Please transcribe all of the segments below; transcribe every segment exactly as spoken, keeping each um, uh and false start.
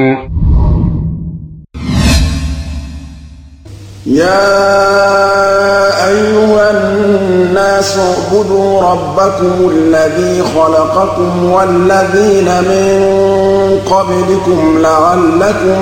يا أيها الناس اعبدوا ربكم الذي خلقكم والذين من قبلكم لعلكم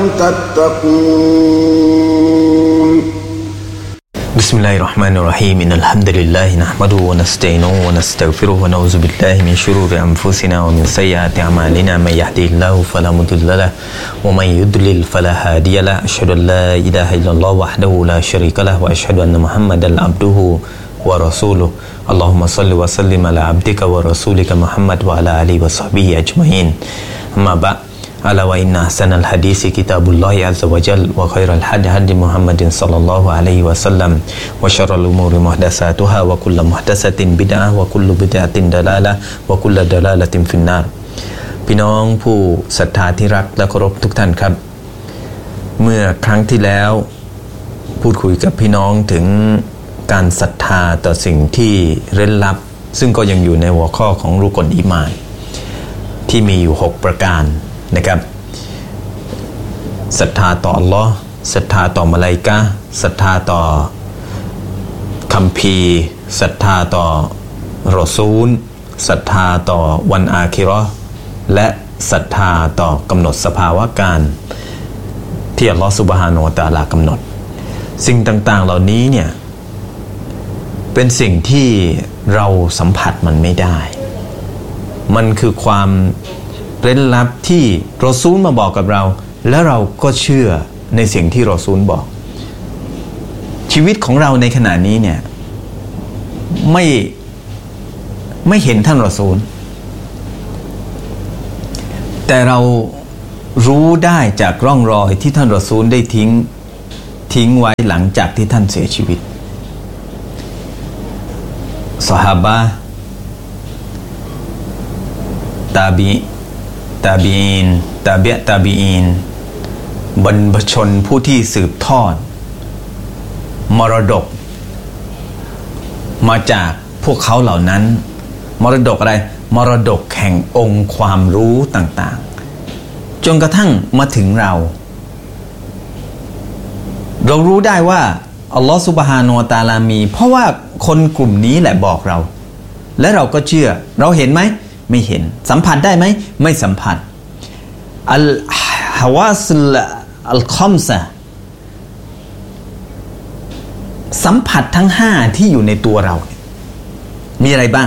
تتقون بسم الله الرحمن الرحيم إن الحمد لله نحمده ونستعينه ونستغفره ونعوذ بالله من شرور أنفسنا ومن سيئات أعمالنا من يهده الله فلا مضل له ومن يضلل فلا هادي له أشهد أن لا إله إلا الله وحده لا شريك له وأشهد أن محمدا عبده ورسوله اللهم صل وسلم على عبدك ورسولك محمد وعلى آله وصحبه أجمعين أما بعد ألا وإن أحسن الحديث كتاب الله عز وجل وخير الهدي هدي محمد صلى الله عليه وسلم وشر الأمور محدثاتها وكل محدثة بدعة وكل بدعة ضلالة وكل ضلالة في النار พี่น้องผู้ศรัทธาที่รักและเคารพทุกท่านครับเมื่อครั้งที่แล้วพูดคุยกับพี่น้องถึงการศรัทธาต่อสิ่งที่เร้นลับซึ่งก็ยังอยู่ในหัวข้อของรุกนอีหม่านที่มีอยู่หกประการนะครับศรัทธาต่ออัลลอฮ์ศรัทธาต่อมลาอิกะฮ์ศรัทธาต่อคัมภีร์ศรัทธาต่อรอซูลศรัทธาต่อวันอาคิเราะห์และศรัทธาต่อกำหนดสภาวะการที่อัลลอฮ์ซุบฮานะฮูวะตะอาลากำหนดสิ่งต่างๆเหล่านี้เนี่ยเป็นสิ่งที่เราสัมผัสมันไม่ได้มันคือความเร้นลับที่รอซูลมาบอกกับเราและเราก็เชื่อในสิ่งที่รอซูลบอกชีวิตของเราในขณะนี้เนี่ยไม่ไม่เห็นท่านรอซูลแต่เรารู้ได้จากร่องรอยที่ท่านรอซูลได้ทิ้งทิ้งไว้หลังจากที่ท่านเสียชีวิตซอฮาบะห์ตาบีตาบีนตาเบะตาบีนบรรพชนผู้ที่สืบทอดมรดกมาจากพวกเขาเหล่านั้นมรดกอะไรมรดกแห่งองค์ความรู้ต่างๆจนกระทั่งมาถึงเราเรารู้ได้ว่าอัลลอฮฺซุบฮานะฮูวะตะอาลามีเพราะว่าคนกลุ่มนี้แหละบอกเราและเราก็เชื่อเราเห็นไหมไม่เห็นสัมผัสได้ไหมไม่สัมผัสอัลฮาวาสอัลคอมซะสัมผัสทั้งห้าที่อยู่ในตัวเรามีอะไรบ้าง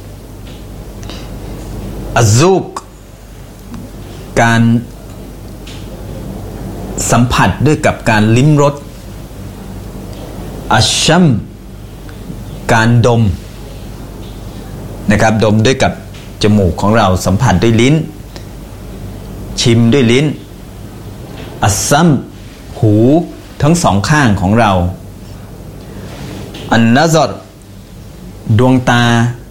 อัซซูกการสัมผัสด้วยกับการลิ้มรสอัชชัมการดมนะครับดมด้วยกับจมูกของเราสัมผัสด้วยลิ้นชิมด้วยลิ้นอัสซัมหูทั้งสองข้างของเราอันนะซอรดวงตา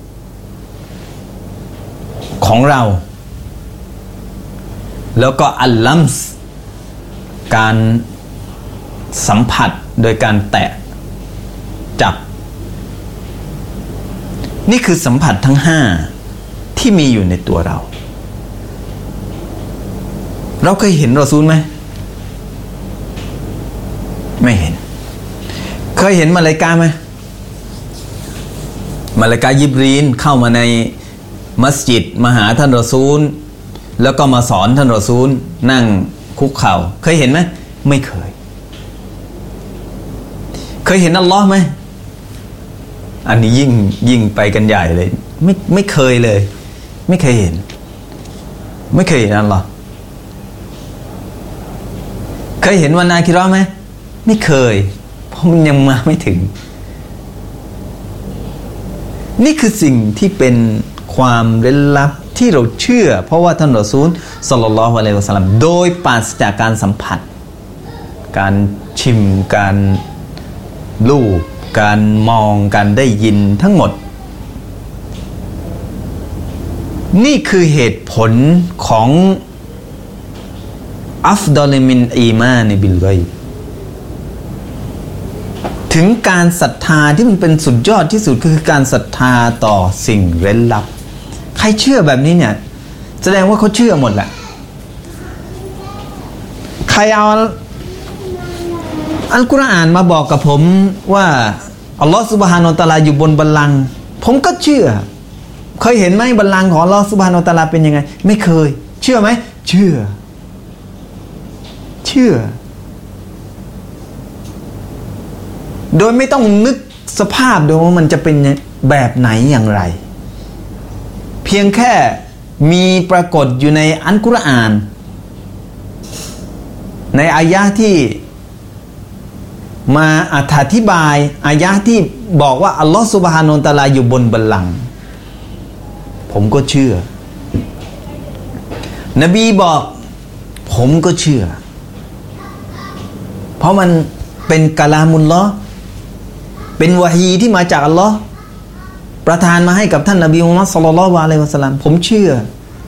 ของเราแล้วก็อัลลัมส์การสัมผัสโดยการแตะจับนี่คือสัมผัสทั้งห้าที่มีอยู่ในตัวเราเราเคยเห็นรอซูลไหมไม่เห็นเคยเห็นมลาอิกะฮ์ไหมมลาอิกะฮ์ยิบรีลเข้ามาในมัสยิดมาหาท่านรอซูลแล้วก็มาสอนท่านรอซูลนั่งคุกเข่าเคยเห็นไหมไม่เคยเคยเห็นอัลลอฮ์ไหมอันนี้ยิ่งยิ่งไปกันใหญ่เลยไม่ไม่เคยเลยไม่เคยเห็นไม่เคยเห็นอัลลอฮ์เคยเห็นวันอาคิเราะห์ไหมไม่เคยเพราะมันยังมาไม่ถึงนี่คือสิ่งที่เป็นความเร้นลับที่เราเชื่อเพราะว่าท่านรอซูลศ็อลลัลลอฮุอะลัยฮิวะซัลลัมโดยปราศจากการสัมผัสการชิมการลูบการมองการได้ยินทั้งหมดนี่คือเหตุผลของอัฟฎอลมินอีมานบิลฆอยบถึงการศรัทธาที่มันเป็นสุดยอดที่สุดคือการศรัทธาต่อสิ่งเร้นลับใครเชื่อแบบนี้เนี่ยแสดงว่าเขาเชื่อหมดแหละรเอาอัลกุรอานมาบอกกับผมว่าอัลลอฮฺซุบฮานะฮูวะตะอาลาอยู่บนบัลลังก์ผมก็เชื่อเคยเห็นไหมบัลลังก์ของอัลลอฮฺซุบฮานะฮูวะตะอาลาเป็นยังไงไม่เคยเชื่อไหมเชื่อเชื่อโดยไม่ต้องนึกสภาพดูว่ามันจะเป็นแบบไหนอย่างไรเพียงแค่มีปรากฏอยู่ในอัลกุรอานในอายะห์ที่มาอธิบายอายะห์ที่บอกว่าอัลลอฮฺซุบฮานะฮูวะตะอาลาอยู่บนบัลลังก์ผมก็เชื่อนบีบอกผมก็เชื่อเพราะมันเป็นกะลามุลลอฮ์เป็นวะฮีที่มาจากอัลลอฮ์ประทานมาให้กับท่านนบีมุฮัมมัดศ็อลลัลลอฮุอะลัยฮิวะซัลลัมผมเชื่อ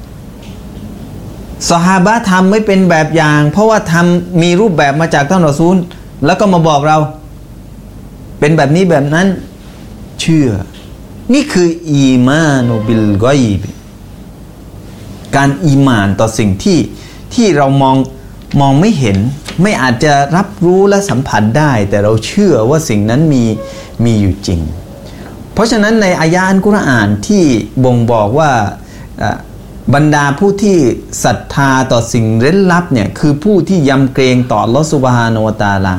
ซอฮาบะห์ทำไม่เป็นแบบอย่างเพราะว่าทำมีรูปแบบมาจากท่านรอซูลแล้วก็มาบอกเราเป็นแบบนี้แบบนั้นเชื่อนี่คืออีมานุบิลกอยบการอีหม่านต่อสิ่งที่ที่เรามองมองไม่เห็นไม่อาจจะรับรู้และสัมผัสได้แต่เราเชื่อว่าสิ่งนั้นมีมีอยู่จริงเพราะฉะนั้นในอายะห์อัลกุรอานที่บ่งบอกว่าบรรดาผู้ที่ศรัทธาต่อสิ่งเร้นลับเนี่ยคือผู้ที่ยำเกรงต่ออัลเลาะห์ซุบฮานะฮูวะตะอาลา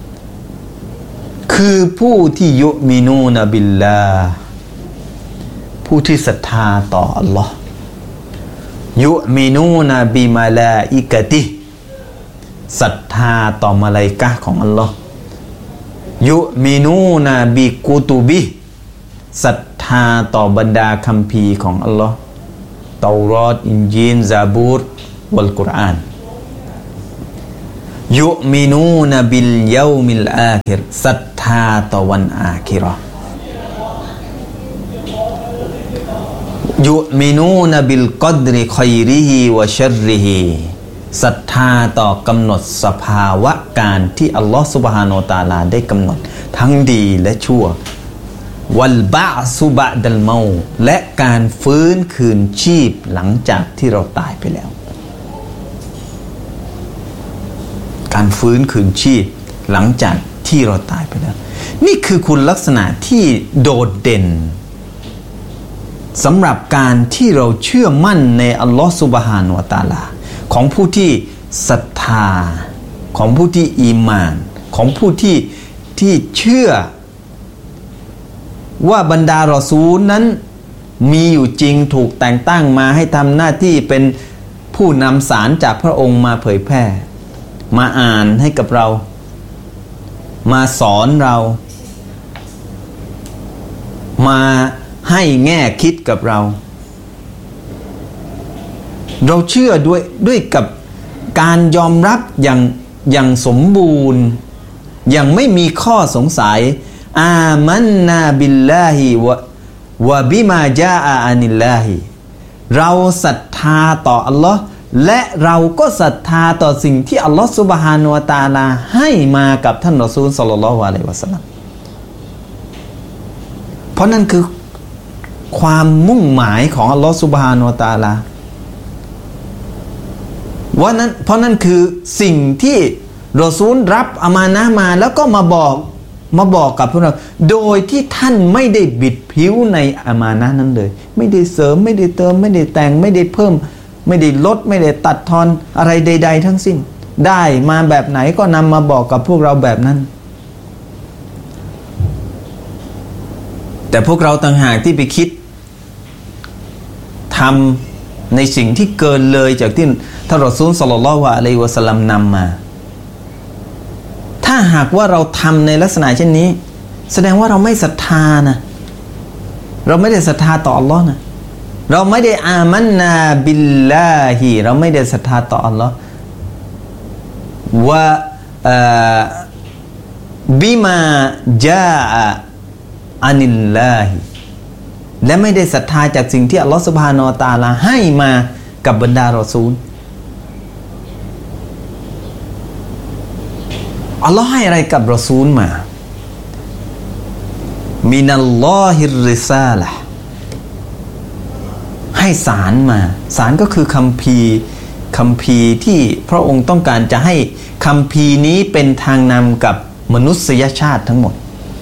คือผู้ที่ยุมินูนบิลลาห์ผู้ที่ศรัทธาต่ออัลลอฮ์ยุมินูนบิมาลาอิกะติศรัทธาต่อมลาอิกะห์ของอัลลอฮ์ยุมินูนบิกุตุบิศรัทธาต่อบรรดาคัมภีร์ของอัลลอฮ์เตารอตอินญีลซะบูรวัลกุรอานยุมินูนบิลเยามิลอาคิรศรัทธาต่อวันอาคิเราะห์ยุมินูนบิลกอดริค็อยริฮิวะชัรริฮิศรัทธาต่อกำหนดสภาวะการที่อัลลอฮฺซุบฮานะฮูวะตะอาลาได้กำหนดทั้งดีและชั่ววัลบะซุบะดัลเมาและการฟื้นคืนชีพหลังจากที่เราตายไปแล้วการฟื้นคืนชีพหลังจากที่เราตายไปแล้วนี่คือคุณลักษณะที่โดดเด่นสำหรับการที่เราเชื่อมั่นในอัลลอฮฺซุบฮานะฮูวะตะอาลาของผู้ที่ศรัทธาของผู้ที่อีหม่านของผู้ที่ที่เชื่อว่าบรรดารอซูลนั้นมีอยู่จริงถูกแต่งตั้งมาให้ทำหน้าที่เป็นผู้นำสารจากพระองค์มาเผยแพร่มาอ่านให้กับเรามาสอนเรามาให้แง่คิดกับเราเราเชื่อด้วยด้วยกับการยอมรับอย่างอย่างสมบูรณ์อย่างไม่มีข้อสงสัยอามันนาบิลลาฮิวะวะบิมาจาอาอานิลลาฮิเราศรัทธาต่ออัลลอฮ์และเราก็ศรัทธาต่อสิ่งที่อัลลอฮ์ซุบฮานะฮูวะตะอาลาให้มากับท่านรอซูลศ็อลลัลลอฮุอะลัยฮิวะซัลลัมเพราะนั่นคือความมุ่งหมายของอัลลอฮ์ซุบฮานะฮูวะตะอาลาว่านั้นเพราะนั่นคือสิ่งที่รอซูลรับอามานะห์มาแล้วก็มาบอกมาบอกกับพวกเราโดยที่ท่านไม่ได้บิดผิวในอามานะห์นั้นเลยไม่ได้เสริมไม่ได้เติมไม่ได้แต่งไม่ได้เพิ่มไม่ได้ลดไม่ได้ตัดทอนอะไรใดๆทั้งสิ้นได้มาแบบไหนก็นำมาบอกกับพวกเราแบบนั้นแต่พวกเราต่างหากที่ไปคิดทำในสิ่งที่เกินเลยจากที่ท่านรอซูลศ็อลลัลลอฮุอะลัยฮิวะซัลลัมนำมาถ้าหากว่าเราทำในลักษณะเช่นนี้แสดงว่าเราไม่ศรัทธานะเราไม่ได้ศรัทธาต่ออัลลอฮ์นะเราไม่ได้อามันนาบิลลาฮิเราไม่ได้ศรัทธาต่ออัลลอฮ์ว่าบิมาจาอานิลลาฮิและไม่ได้ศรัทธาจากสิ่งที่อัลลอฮ์ซุบฮานะฮูวะตะอาลาให้มากับบรรดารอซูลอัลลอฮ์ให้อะไรกับรอซูลมามินัลลอฮิรริซาละห์ให้สารมาสารก็คือคัมภีร์คัมภีร์ที่พระองค์ต้องการจะให้คัมภีร์นี้เป็นทางนำกับมนุษยชาติทั้งหมด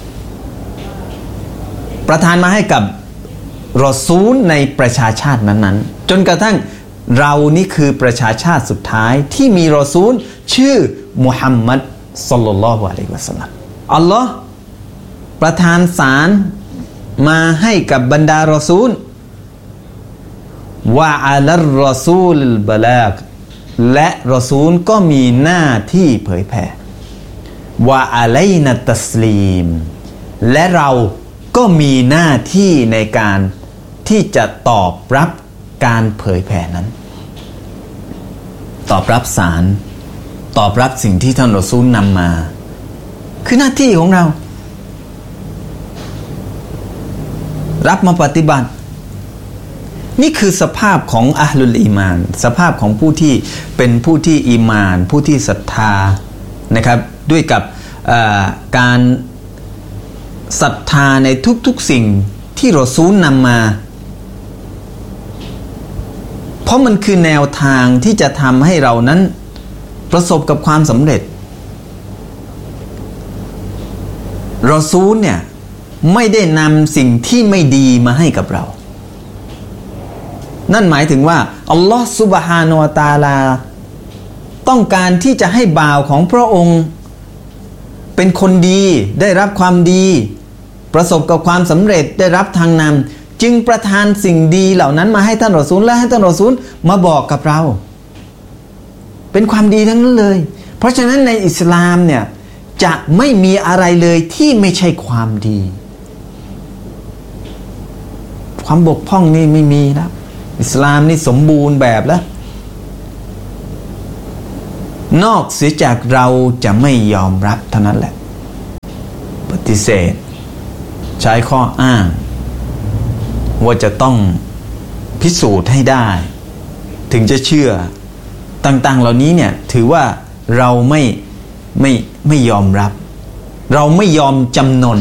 ประทานมาให้กับรอซูลในประชาชาตินั้นๆจนกระทั่งเรานี่คือประชาชาติสุดท้ายที่มีรอซูลชื่อมุฮัมมัดศ็อลลัลลอฮุอะลัยฮิวะซัลลัมอัลลอฮ์ประทานสารมาให้กับบรรดารอซูลวะอะลัรรอซูลบะลาฆและรอซูลก็มีหน้าที่เผยแผ่วะอะลัยนะตัสลีมและเราก็มีหน้าที่ในการที่จะตอบรับการเผยแผ่นั้นตอบรับสารตอบรับสิ่งที่ท่านรอซูลนำมาคือหน้าที่ของเรารับมาปฏิบัตินี่คือสภาพของอะห์ลุลอีมานสภาพของผู้ที่เป็นผู้ที่อีมานผู้ที่ศรัทธานะครับด้วยกับการศรัทธาในทุกๆสิ่งที่รอซูลนำมาเพราะมันคือแนวทางที่จะทำให้เรานั้นประสบกับความสำเร็จรอซูลเนี่ยไม่ได้นำสิ่งที่ไม่ดีมาให้กับเรานั่นหมายถึงว่าอัลลอฮฺซุบฮานะฮูวะตะอาลาต้องการที่จะให้บ่าวของพระองค์เป็นคนดีได้รับความดีประสบกับความสำเร็จได้รับทางนำจึงประทานสิ่งดีเหล่านั้นมาให้ท่านรอซูลและให้ท่านรอซูลมาบอกกับเราเป็นความดีทั้งนั้นเลยเพราะฉะนั้นในอิสลามเนี่ยจะไม่มีอะไรเลยที่ไม่ใช่ความดีความบกพร่องนี่ไม่มีแล้วอิสลามนี่สมบูรณ์แบบแล้วนอกเสียจากเราจะไม่ยอมรับเท่านั้นแหละปฏิเสธใช้ข้ออ้างว่าจะต้องพิสูจน์ให้ได้ถึงจะเชื่อต่างๆเหล่านี้เนี่ยถือว่าเราไม่ไม่ไม่ยอมรับเราไม่ยอมจำนน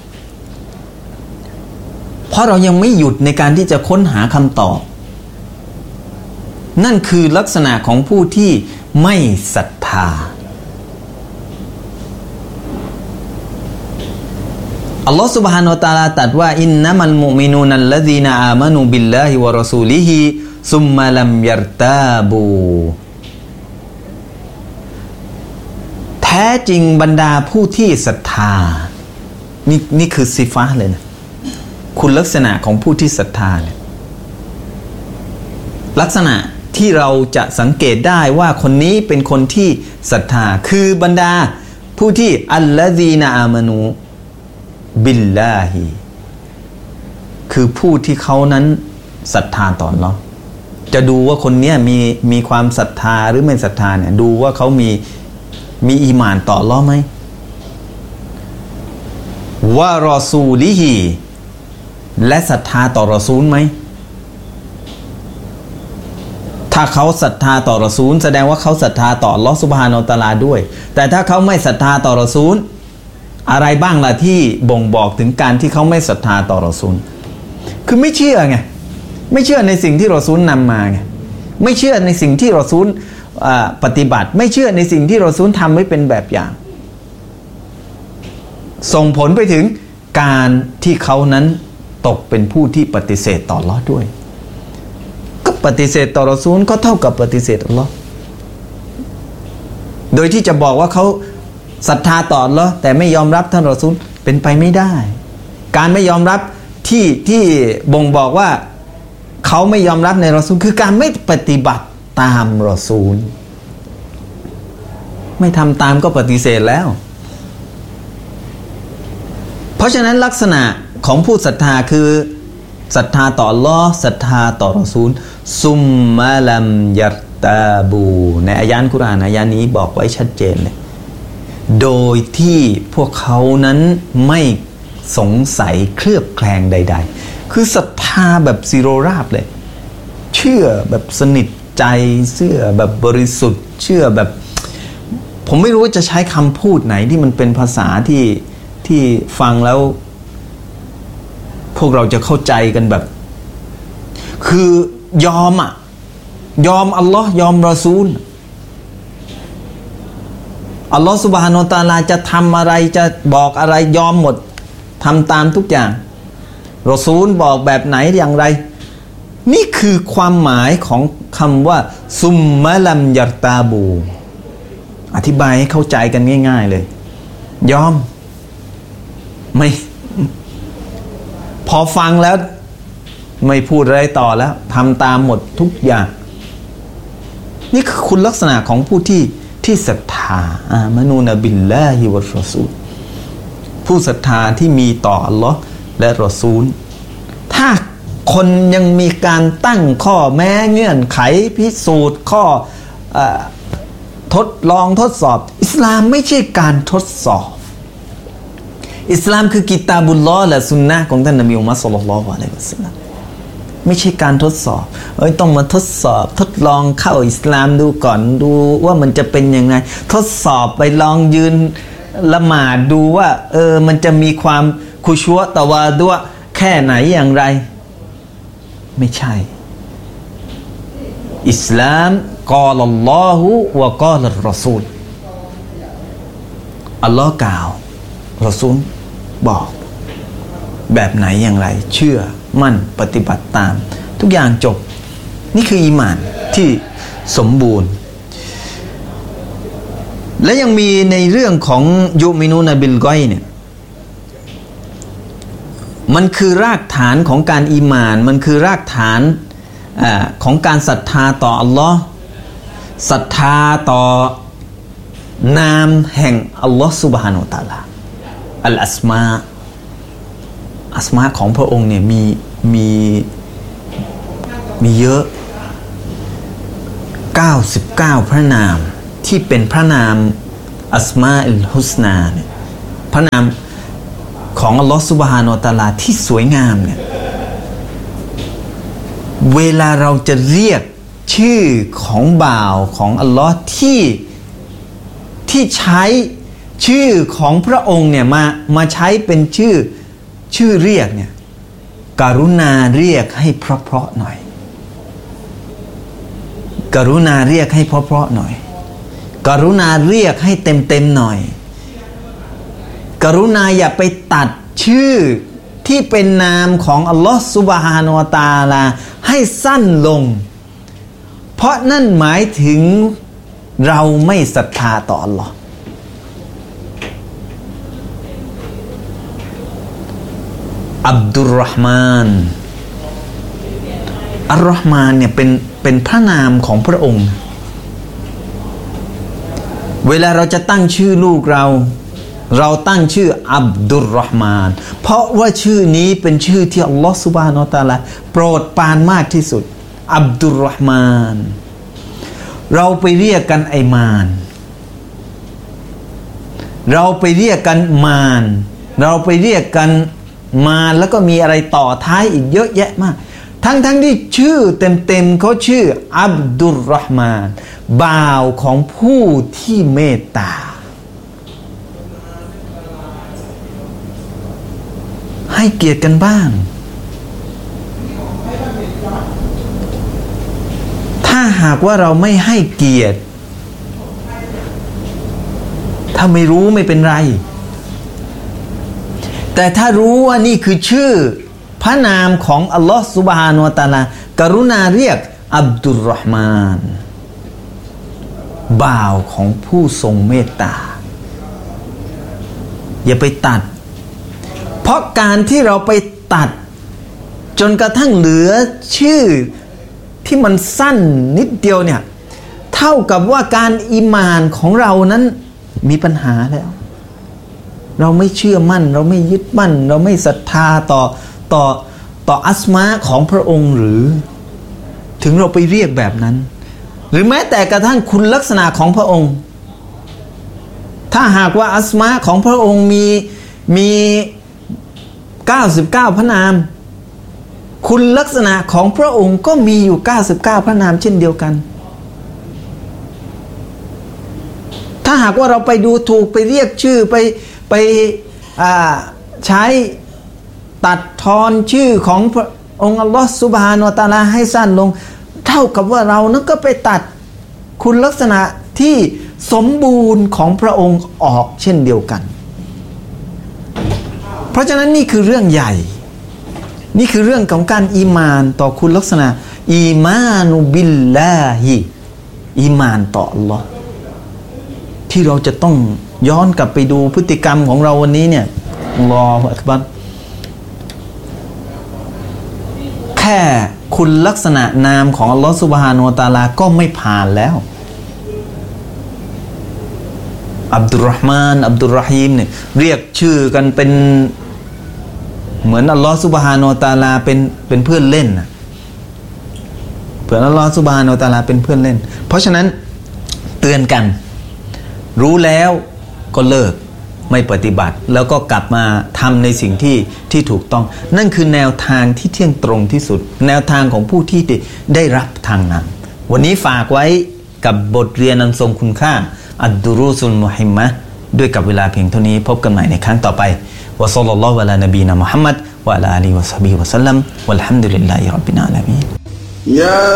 เพราะเรายังไม่หยุดในการที่จะค้นหาคำตอบนั่นคือลักษณะของผู้ที่ไม่ศรัทธาอัลลอฮฺ سبحانه และ تعالى ตรัสว่าอินนะมัลมุอ์มินูนัลลซีนาอามานูบิลลาฮิวะรอซูลิฮิซุมมาลัมยัรตาบูแท้จริงบรรดาผู้ที่ศรัทธานี่นี่คือซิฟะห์เลยนะคุณลักษณะของผู้ที่ศรัทธาเนี่ยลักษณะที่เราจะสังเกตได้ว่าคนนี้เป็นคนที่ศรัทธาคือบรรดาผู้ที่อัลลซีนาอามานูบิลลาฮิคือผู้ที่เขานั้นศรัทธาต่ออัลเลาะห์จะดูว่าคนนี้มีมีความศรัทธาหรือไม่ศรัทธาเนี่ยดูว่าเขามีมีอีหม่านต่ออัลเลาะห์ไหมวะรอซูลิฮิและศรัทธาต่อรอซูลไหมถ้าเขาศรัทธาต่อรอซูลแสดงว่าเขาศรัทธาต่ออัลเลาะห์ซุบฮานะฮูวะตะอาลาด้วยแต่ถ้าเขาไม่ศรัทธาต่อรอซูลอะไรบ้างล่ะที่บ่งบอกถึงการที่เขาไม่ศรัทธาต่อรอซูลคือไม่เชื่อไงไม่เชื่อในสิ่งที่รอซูลนำมาไงไม่เชื่อในสิ่งที่รอซูลปฏิบัติไม่เชื่อในสิ่งที่รอซูลทำไว้เป็นแบบอย่างส่งผลไปถึงการที่เขานั้นตกเป็นผู้ที่ปฏิเสธต่ออัลเลาะห์ด้วยก็ปฏิเสธต่อรอซูลก็เท่ากับปฏิเสธอัลเลาะห์โดยที่จะบอกว่าเขาศรัทธาต่ออัลเลาะห์แต่ไม่ยอมรับท่านรอซูลเป็นไปไม่ได้การไม่ยอมรับที่ที่บ่งบอกว่าเขาไม่ยอมรับในรอซูลคือการไม่ปฏิบัติตามรอซูลไม่ทำตามก็ปฏิเสธแล้วเพราะฉะนั้นลักษณะของผู้ศรัทธาคือศรัทธาต่ออัลเลาะห์ศรัทธาต่อรอซูลซุมมาลัมยัรตาบูในอายะห์กุรอานอายะห์นี้บอกไว้ชัดเจนเลยโดยที่พวกเขานั้นไม่สงสัยเคลือบแคลงใดๆคือศรัทธาแบบซีโรราบเลยเชื่อแบบสนิทใจเชื่อแบบบริสุทธิ์เชื่อแบบผมไม่รู้ว่าจะใช้คำพูดไหนที่มันเป็นภาษาที่ที่ฟังแล้วพวกเราจะเข้าใจกันแบบคือยอมอ่ะยอมอัลลอฮ์ยอมรอซูลอัลลอฮ์ซุบฮานะฮูวะตะอาลาจะทำอะไรจะบอกอะไรยอมหมดทำตามทุกอย่างรอซูลบอกแบบไหนอย่างไรนี่คือความหมายของคำว่าซุมมะลัมยัรตาบูอธิบายให้เข้าใจกันง่ายๆเลยยอมไม่พอฟังแล้วไม่พูดอะไรต่อแล้วทำตามหมดทุกอย่างนี่คือคุณลักษณะของผู้ที่ที่ศรัทธาอามะนูนะบิลลาฮิวัรรอซูลผู้ศรัทธาที่มีต่ออัลลอฮ์และรอซูลถ้าคนยังมีการตั้งข้อแม้เงื่อนไขพิสูจน์ข้อเอ่อทดลองทดสอบอิสลามไม่ใช่การทดสอบอิสลามคือกิตาบุลลอฮ์และสุนนะห์ของท่านนบีมุฮัมมัดศ็อลลัลลอฮุอะลัยฮิวะซัลลัมไม่ใช่การทดสอบเอ้ยต้องมาทดสอบทดลองเข้าอิสลามดูก่อนดูว่ามันจะเป็นยังไงทดสอบไปลองยืนละหมาดดูว่าเออมันจะมีความคุชัวตะวาดุแค่ไหนอย่างไรไม่ใช่อิสลามกอลัลลอฮุวะกอลัรรอซูลอัลลอฮ์กล่าวรอซูลบอกแบบไหนอย่างไรเชื่อมั่นปฏิบัติตามทุกอย่างจบนี่คืออีหม่านที่สมบูรณ์และยังมีในเรื่องของยุมินูนบิลกอยเนี่ยมันคือรากฐานของการอีหม่านมันคือรากฐานเอ่อของการศรัทธาต่ออัลลอฮ์ศรัทธาต่อนามแห่งอัลลอฮ์ซุบฮานะฮูวะตะอาลาอัลอัสมาอัสมาของพระองค์เนี่ยมีมีมีเยอะเก้าสิบเก้าพระนามที่เป็นพระนามอัสมาอิลฮุสนาเนี่ยพระนามของอัลลอฮฺซุบฮานะฮูวะตะอาลาที่สวยงามเนี่ยเวลาเราจะเรียกชื่อของบ่าวของอัลลอฮ์ที่ที่ใช้ชื่อของพระองค์เนี่ยมามาใช้เป็นชื่อชื่อเรียกเนี่ยกรุณาเรียกให้เพราะๆหน่อยกรุณาเรียกให้เพราะๆหน่อยกรุณาเรียกให้เต็มๆหน่อยกรุณาอย่าไปตัดชื่อที่เป็นนามของอัลลอฮฺซุบฮานะฮูวะตะอาลาให้สั้นลงเพราะนั่นหมายถึงเราไม่ศรัทธาต่ออัลลอฮฺอับดุลรอห์มานอัลรอห์มานเนี่ยเป็นเป็นพระนามของพระองค์เวลาเราจะตั้งชื่อลูกเราเราตั้งชื่ออับดุลรอห์มานเพราะว่าชื่อนี้เป็นชื่อที่อัลลอฮฺซุบฮานะฮูวะตะอาลาโปรดปรานมากที่สุดอับดุลรอห์มานเราไปเรียกกันไอมานเราไปเรียกกันมานเราไปเรียกกันมาแล้วก็มีอะไรต่อท้ายอีกเยอะแยะมากทั้งทั้งที่ชื่อเต็มๆเขาชื่ออับดุลรอห์มานบ่าวของผู้ที่เมตตาให้เกียรติกันบ้างถ้าหากว่าเราไม่ให้เกียรติถ้าไม่รู้ไม่เป็นไรแต่ถ้ารู้ว่านี่คือชื่อพระนามของอัลลอฮฺซุบฮานะฮูวะตะอาลากรุณาเรียกอับดุลรอห์มานบ่าวของผู้ทรงเมตตาอย่าไปตัดเพราะการที่เราไปตัดจนกระทั่งเหลือชื่อที่มันสั้นนิดเดียวเนี่ยเท่ากับว่าการอีหม่านของเรานั้นมีปัญหาแล้วเราไม่เชื่อมั่นเราไม่ยึดมั่นเราไม่ศรัทธาต่อต่อต่ออัสมาของพระองค์หรือถึงเราไปเรียกแบบนั้นหรือแม้แต่กระทั่งคุณลักษณะของพระองค์ถ้าหากว่าอัสมาของพระองค์มีมีเก้าสิบเก้าพระนามคุณลักษณะของพระองค์ก็มีอยู่เก้าสิบเก้าพระนามเช่นเดียวกันถ้าหากว่าเราไปดูถูกไปเรียกชื่อไปไปใช้ตัดทอนชื่อของพระองค์อัลลอฮฺซุบฮานะฮูวะตะอาลาให้สั้นลงเท่ากับว่าเรานั้นก็ไปตัดคุณลักษณะที่สมบูรณ์ของพระองค์ออกเช่นเดียวกันเพราะฉะนั้นนี่คือเรื่องใหญ่นี่คือเรื่องของการอีมานต่อคุณลักษณะอีมานุบิลลาฮิอีมานต่ออัลลอฮ์ที่เราจะต้องย้อนกลับไปดูพฤติกรรมของเราวันนี้เนี่ยอัลลอฮฺอักบัรแค่คุณลักษณะนามของอัลลอฮฺซุบฮานะฮูวะตะอาลาก็ไม่ผ่านแล้วอับดุลรอห์มานอับดุลรอฮีมเนี่ยเรียกชื่อกันเป็นเหมือนอัลลอฮฺซุบฮานะฮูวะตะอาลาเป็นเป็นเพื่อนเล่นนะเพื่อนอัลลอฮฺซุบฮานะฮูวะตะอาลาเป็นเพื่อนเล่นเพราะฉะนั้นเตือนกันรู้แล้วก็เลิกไม่ปฏิบัติแล้วก็กลับมาทำในสิ่งที่ที่ถูกต้องนั่นคือแนวทางที่เที่ยงตรงที่สุดแนวทางของผู้ที่ได้รับทางนั้นวันนี้ฝากไว้กับบทเรียนอันทรงคุณค่าอัดดุรุสุลมุฮิมมะห์ด้วยกับเวลาเพียงเท่านี้พบกันใหม่ในครั้งต่อไปวะศ็อลลัลลอฮุอะลานบีนะมุฮัมมัดวะอะลาอาลีฮิวะศอฮบิฮิวะซัลลัมวัลฮัมดุลิลลาฮิร็อบบิลอาลามีน يا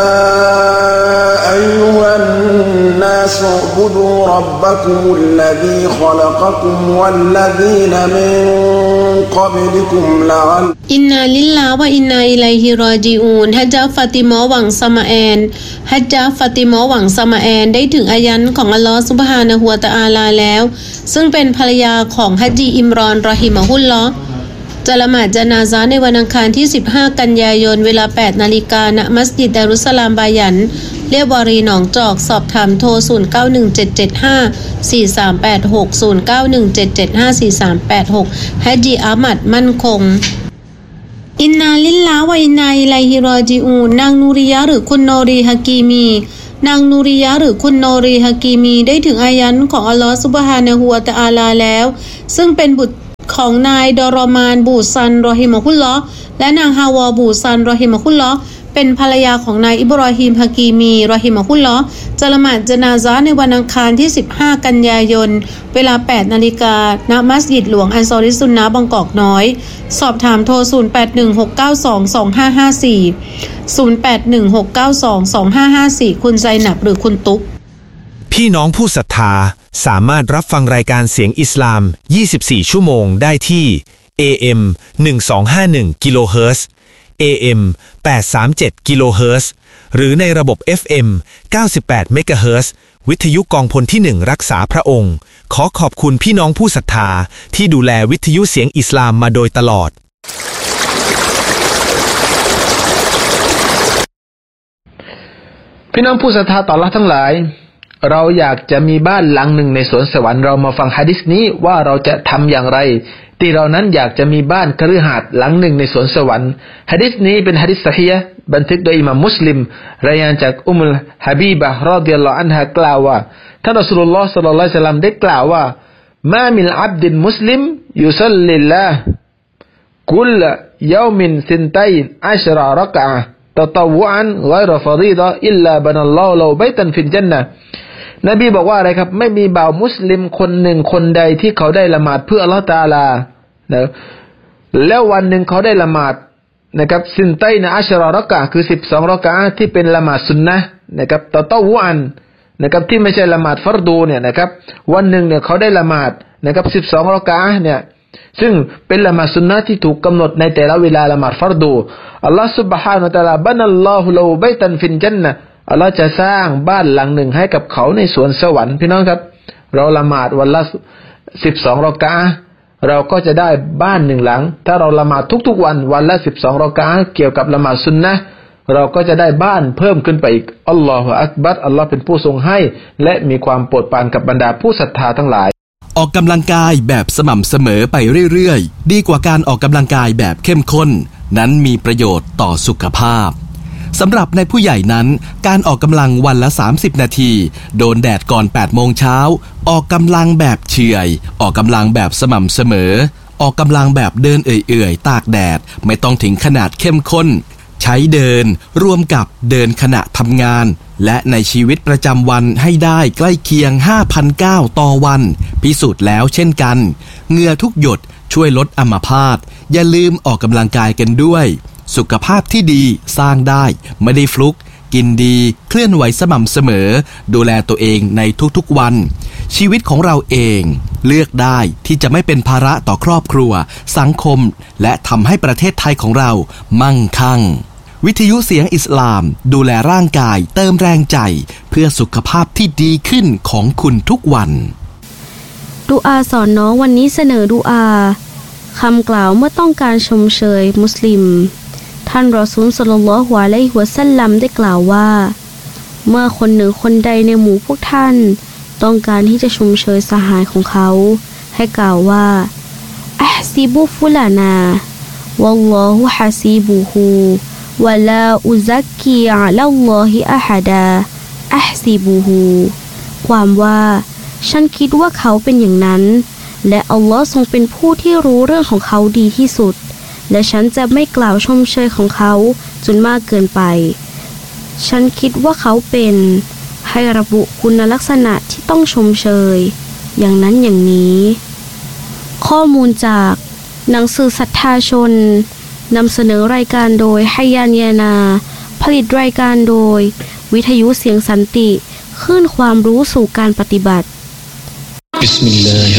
أيها الناس اعبدوا ربكم الذي خلقكم والذين من قبلكم لعلكم อินนาลิลลาฮ์วะอินนาอิลัยฮิรอญิอูนฮะญะฟาติมาหวังสมาแอนฮะญะฟาติมาหวังสมาแอนได้ถึงอายันของอัลลอฮ์ซุบฮานะฮูวะตะอาลาแล้วซึ่งเป็นภรรยาของฮัจญีอิมรอนรอฮิมะฮุลลอฮ์จะละหมาดญะนาซะห์ในวันอังคารที่สิบห้ากันยายนเวลา แปดนาฬิกา ณ มัสยิดดารุสสลามบายันเรียบวารีหนองจอกสอบถามโทรศูนย์ เก้า หนึ่ง เจ็ด เจ็ด ห้า สี่ สาม แปด หก ศูนย์ เก้า หนึ่ง เจ็ด เจ็ด ห้า สี่ สาม แปด หกฮัจญีอามัดมั่นคงอินนาลิลลาฮ์วะอินนาอิลัยฮิรอญิอูนนางนูริยะหรือคุณโนรีฮะกีมีนางนูริยะหรือคุณโนรีฮะกีมีได้ถึงอายันของอัลลอฮ์ซุบฮานะฮูวะตะอาลาแล้วซึ่งเป็นบุตรของนายดอรอมานบูซันรอฮิมะฮุลลอฮ์และนางฮาวาบูซันรอฮิมะฮุลลอฮ์เป็นภรรยาของนายอิบรอฮีมฮะกีมีรอฮิมะฮุลลอฮ์จะละหมาดญะนาซะห์ในวันอังคารที่สิบห้ากันยายนเวลา แปดนาฬิกา ณ มัสยิดหลวงอันซอริซุนนะห์บางกอกน้อยสอบถามโทรศูนย์ แปด หนึ่ง หก เก้า สอง สอง ห้า ห้า สี่ ศูนย์ แปด หนึ่ง หก เก้า สอง สอง ห้า ห้า สี่คุณไซนับหรือคุณตุ๊กพี่น้องผู้ศรัทธาสามารถรับฟังรายการเสียงอิสลามยี่สิบสี่ชั่วโมงได้ที่ เอ เอ็ม หนึ่งสองห้าหนึ่ง กิโลเฮิรตซ์ เอ เอ็ม แปดสามเจ็ด กิโลเฮิรตซ์หรือในระบบ เอฟ เอ็ม เก้าสิบแปด เมกะเฮิรตซ์วิทยุกองพลที่หนึ่งรักษาพระองค์ขอขอบคุณพี่น้องผู้ศรัทธาที่ดูแลวิทยุเสียงอิสลามมาโดยตลอดพี่น้องผู้ศรัทธาต่ออัลเลาะห์ทั้งหลายเราอยากจะมีบ้านหลังหนึ่งในสวนสวรรค์เรามาฟังหะดีษนี้ว่าเราจะทำอย่างไรที่เรานั้นอยากจะมีบ้านคฤหาสน์หลังหนึ่งในสวนสวรรค์หะดีษนี้เป็นหะดีษซอฮีฮ์บันทึกโดยอิหม่ามมุสลิมรายงานจากอุมมุลฮะบีบะห์รอฎิยัลลอฮุอันฮากล่าวว่าท่านรอซูลุลลอฮ์ศ็อลลัลลอฮุอะลัยฮิวะซัลลัมได้กล่าวว่ามามินอับดินมุสลิมยุซัลลิลลาฮ์กุลยอมินซินตัยน์อัชเราะเราะกะอะห์ตะฏอวุอันฆอยรฟะฎีฎะฮ์อิลลาบะนัลลอฮุละฮูบัยตันฟิลญันนะห์นบีบอกว่าอะไรครับไม่มีบ่าวมุสลิมคนหนึ่งคนใดที่เขาได้ละหมาดเพื่ออัลเลาะห์ตะอาลานะแล้ววันหนึ่งเขาได้ละหมาดนะครับซินตัยน์อัชเราะเราะกะอะห์คือสิบสองเราะกะอะห์ที่เป็นละหมาดซุนนะห์นะครับตะฏอวุอันนะครับที่ไม่ใช่ละหมาดฟัรดูเนี่ยนะครับวันหนึ่งเนี่ยเขาได้ละหมาดนะครับสิบสองเราะกะอะห์เนี่ยซึ่งเป็นละหมาดซุนนะห์ที่ถูกกำหนดในแต่ละเวลาละหมาดฟัรดูอัลลอฮฺซุบฮานะฮูวะตะอาลาบะนัลลอฮุละฮูบัยตันฟิลญันนะห์อัลลอฮฺจะสร้างบ้านหลังหนึ่งให้กับเขาในสวนสวรรค์พี่น้องครับเราละหมาดวันละสิบสองเราะกะอะห์เราก็จะได้บ้านหนึ่งหลังถ้าเราละหมาดทุกๆวันวันละสิบสองเราะกะอะห์เกี่ยวกับละหมาดซุนนะห์เราก็จะได้บ้านเพิ่มขึ้นไปอีกอัลลอฮฺอักบัรอัลลอฮฺเป็นผู้ทรงให้และมีความโปรดปรานกับบรรดาผู้ศรัทธาทั้งหลายออกกำลังกายแบบสม่ำเสมอไปเรื่อยๆดีกว่าการออกกำลังกายแบบเข้มข้นนั้นมีประโยชน์ต่อสุขภาพสำหรับในผู้ใหญ่นั้นการออกกำลังวันละสามสิบนาทีโดนแดดก่อนแปดโมงเช้าออกกำลังแบบเฉื่อยออกกำลังแบบสม่ำเสมอออกกำลังแบบเดินเอื่อยๆตากแดดไม่ต้องถึงขนาดเข้มข้นใช้เดินร่วมกับเดินขณะทำงานและในชีวิตประจำวันให้ได้ใกล้เคียง ห้าพันเก้า ต่อวันพิสูจน์แล้วเช่นกันเหงื่อทุกหยดช่วยลดอัมพาตอย่าลืมออกกำลังกายกันด้วยสุขภาพที่ดีสร้างได้ไม่ได้ฟลุกกินดีเคลื่อนไหวสม่ำเสมอดูแลตัวเองในทุกๆวันชีวิตของเราเองเลือกได้ที่จะไม่เป็นภาระต่อครอบครัวสังคมและทำให้ประเทศไทยของเรามั่งคั่งวิทยุเสียงอิสลามดูแลร่างกายเติมแรงใจเพื่อสุขภาพที่ดีขึ้นของคุณทุกวันดุอาสอนน้องวันนี้เสนอดุอาคำกล่าวเมื่อต้องการชมเชยมุสลิมท่านรอซูลศ็อลลัลลอฮุอะลัยฮิวะซัลลัมได้กล่าวว่าเมื่อคนหนึ่งคนใดในหมู่พวกท่านต้องการที่จะชมเชยสหายของเขาให้กล่าวว่าอะห์ซิบุฟุลานาวัลลอฮุฮะซีบุฮูวะลาอุซักกีอะลัลลอฮิอะฮะดาอะห์ซิบุฮูความว่าฉันคิดว่าเขาเป็นอย่างนั้นและอัลลอฮ์ทรงเป็นผู้ที่รู้เรื่องของเขาดีที่สุดและฉันจะไม่กล่าวชมเชยของเขาจนมากเกินไปฉันคิดว่าเขาเป็นให้ระบุคุณลักษณะที่ต้องชมเชยอย่างนั้นอย่างนี้ข้อมูลจากหนังสือศรัทธาชนนำเสนอรายการโดยไฮยานยานาผลิตรายการโดยวิทยุเสียงสันติคลื่นความรู้สู่การปฏิบัติบิสมิลลาฮิ